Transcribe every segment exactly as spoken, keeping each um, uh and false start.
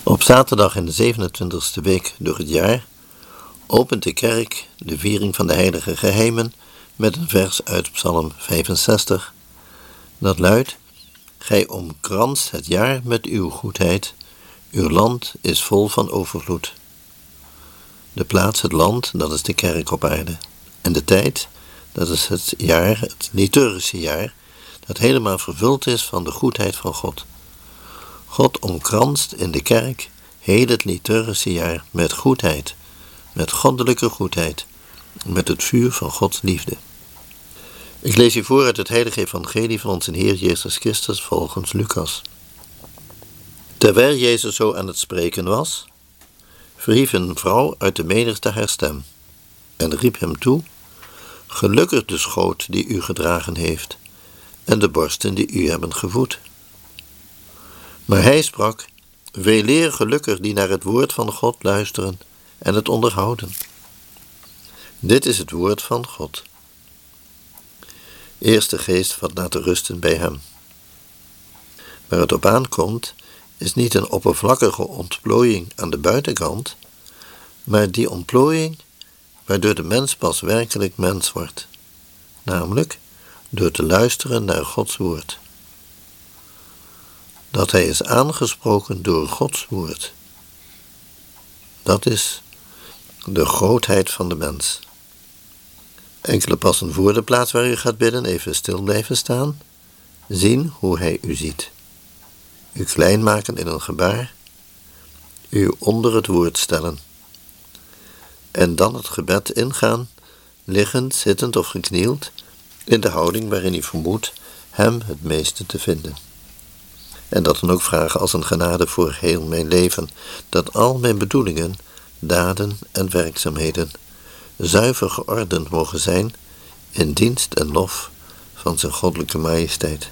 Op zaterdag in de zevenentwintigste week door het jaar opent de kerk de viering van de heilige geheimen met een vers uit Psalm vijfenzestig. Dat luidt: Gij omkranst het jaar met uw goedheid, uw land is vol van overvloed. De plaats, het land, dat is de kerk op aarde. En de tijd, dat is het jaar, het liturgische jaar, dat helemaal vervuld is van de goedheid van God. God omkranst in de kerk heel het liturgische jaar met goedheid, met goddelijke goedheid, met het vuur van Gods liefde. Ik lees u voor uit het heilige evangelie van onze Heer Jezus Christus volgens Lucas. Terwijl Jezus zo aan het spreken was, verhief een vrouw uit de menigte haar stem en riep hem toe: Gelukkig de schoot die u gedragen heeft en de borsten die u hebben gevoed. Maar hij sprak: Weleer gelukkig die naar het woord van God luisteren en het onderhouden. Dit is het woord van God. Eerst de geest wat laten rusten bij hem. Waar het op aankomt, is niet een oppervlakkige ontplooiing aan de buitenkant, maar die ontplooiing waardoor de mens pas werkelijk mens wordt, namelijk door te luisteren naar Gods woord. Dat hij is aangesproken door Gods woord. Dat is de grootheid van de mens. Enkele passen voor de plaats waar u gaat bidden even stil blijven staan, zien hoe hij u ziet. U klein maken in een gebaar, u onder het woord stellen. En dan het gebed ingaan, liggend, zittend of geknield, in de houding waarin u vermoedt hem het meeste te vinden. En dat dan ook vragen als een genade voor heel mijn leven, dat al mijn bedoelingen, daden en werkzaamheden zuiver geordend mogen zijn in dienst en lof van zijn goddelijke majesteit.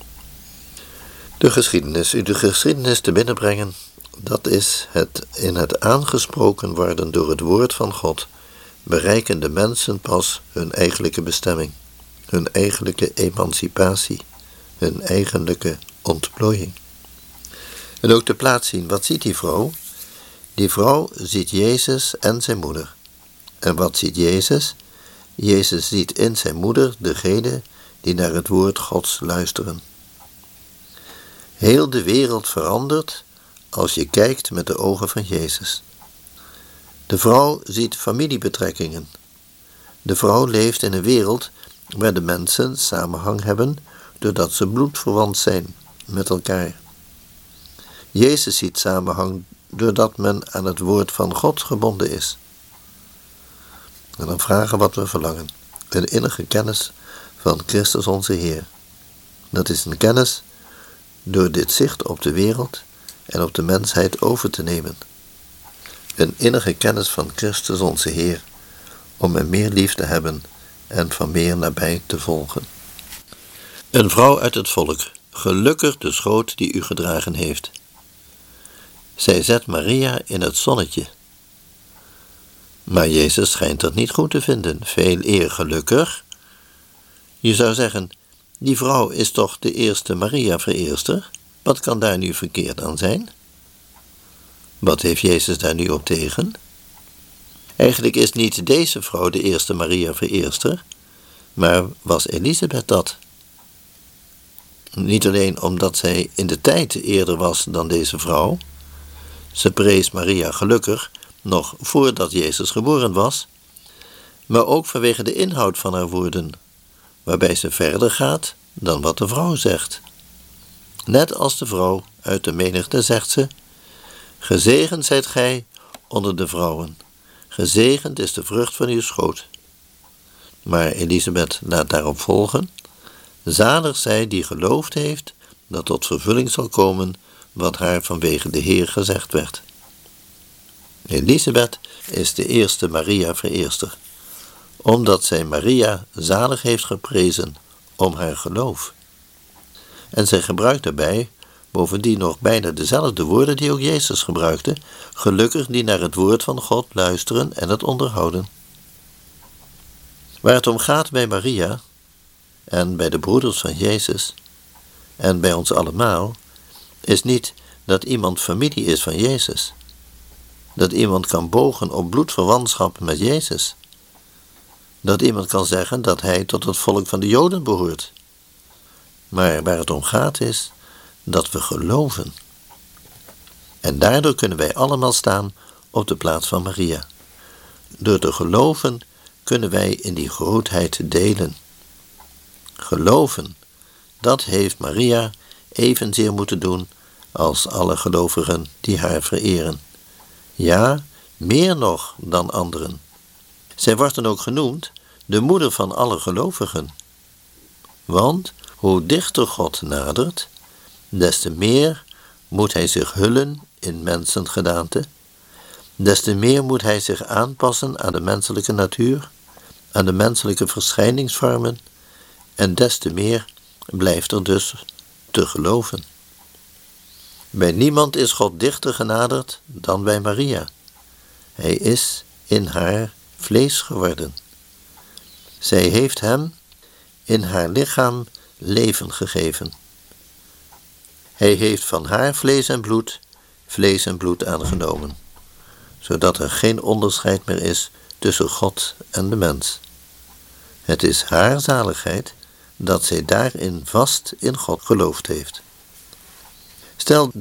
De geschiedenis, u de geschiedenis te binnenbrengen, dat is het in het aangesproken worden door het woord van God, bereiken de mensen pas hun eigenlijke bestemming, hun eigenlijke emancipatie, hun eigenlijke ontplooiing. En ook de plaats zien, wat ziet die vrouw? Die vrouw ziet Jezus en zijn moeder. En wat ziet Jezus? Jezus ziet in zijn moeder degene die naar het woord Gods luisteren. Heel de wereld verandert als je kijkt met de ogen van Jezus. De vrouw ziet familiebetrekkingen. De vrouw leeft in een wereld waar de mensen samenhang hebben doordat ze bloedverwant zijn met elkaar. Jezus ziet samenhang doordat men aan het woord van God gebonden is. En dan vragen wat we verlangen. Een innige kennis van Christus onze Heer. Dat is een kennis door dit zicht op de wereld en op de mensheid over te nemen. Een innige kennis van Christus onze Heer, om hem meer lief te hebben en van meer nabij te volgen. Een vrouw uit het volk, gelukkig de schoot die u gedragen heeft. Zij zet Maria in het zonnetje. Maar Jezus schijnt dat niet goed te vinden, veel eer gelukkig. Je zou zeggen, die vrouw is toch de eerste Maria-vereerster? Wat kan daar nu verkeerd aan zijn? Wat heeft Jezus daar nu op tegen? Eigenlijk is niet deze vrouw de eerste Maria-vereerster, maar was Elisabeth dat. Niet alleen omdat zij in de tijd eerder was dan deze vrouw. Ze prees Maria gelukkig nog voordat Jezus geboren was, maar ook vanwege de inhoud van haar woorden, waarbij ze verder gaat dan wat de vrouw zegt. Net als de vrouw uit de menigte zegt ze: Gezegend zijt gij onder de vrouwen, gezegend is de vrucht van uw schoot. Maar Elisabeth laat daarop volgen: Zalig zij die geloofd heeft dat tot vervulling zal komen wat haar vanwege de Heer gezegd werd. Elisabeth is de eerste Maria-vereerster, omdat zij Maria zalig heeft geprezen om haar geloof. En zij gebruikt daarbij bovendien nog bijna dezelfde woorden die ook Jezus gebruikte: gelukkig die naar het woord van God luisteren en het onderhouden. Waar het om gaat bij Maria en bij de broeders van Jezus en bij ons allemaal, is niet dat iemand familie is van Jezus. Dat iemand kan bogen op bloedverwantschap met Jezus. Dat iemand kan zeggen dat hij tot het volk van de Joden behoort. Maar waar het om gaat is dat we geloven. En daardoor kunnen wij allemaal staan op de plaats van Maria. Door te geloven kunnen wij in die grootheid delen. Geloven, dat heeft Maria evenzeer moeten doen als alle gelovigen die haar vereren. Ja, meer nog dan anderen. Zij wordt dan ook genoemd de moeder van alle gelovigen. Want hoe dichter God nadert, des te meer moet hij zich hullen in mensengedaante, des te meer moet hij zich aanpassen aan de menselijke natuur, aan de menselijke verschijningsvormen, en des te meer blijft er dus te geloven. Bij niemand is God dichter genaderd dan bij Maria. Hij is in haar vlees geworden. Zij heeft hem in haar lichaam leven gegeven. Hij heeft van haar vlees en bloed, vlees en bloed aangenomen, zodat er geen onderscheid meer is tussen God en de mens. Het is haar zaligheid dat zij daarin vast in God geloofd heeft. Stel